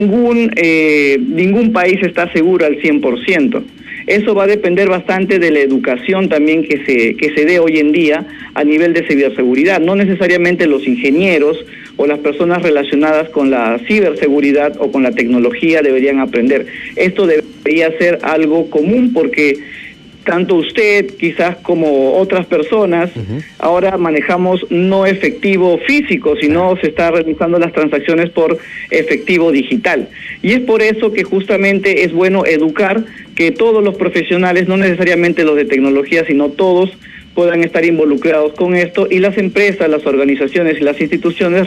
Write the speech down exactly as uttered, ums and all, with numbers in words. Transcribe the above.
ningún, eh, ningún país está seguro al cien por ciento. Eso va a depender bastante de la educación también que se, que se dé hoy en día a nivel de ciberseguridad. No necesariamente los ingenieros o las personas relacionadas con la ciberseguridad o con la tecnología deberían aprender. Esto debería ser algo común porque tanto usted quizás como otras personas uh-huh. ahora manejamos no efectivo físico, sino se está realizando las transacciones por efectivo digital. Y es por eso que justamente es bueno educar que todos los profesionales, no necesariamente los de tecnología, sino todos puedan estar involucrados con esto y las empresas, las organizaciones y las instituciones